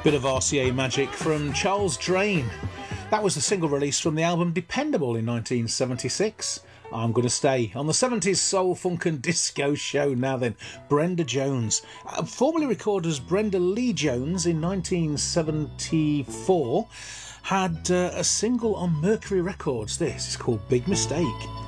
Bit of RCA magic from Charles Drain. That was the single release from the album Dependable in 1976. I'm Gonna Stay on the 70s soul, funk and disco show. Now then, Brenda Jones, formerly recorded as Brenda Lee Jones in 1974, had a single on Mercury Records. This is called Big Mistake.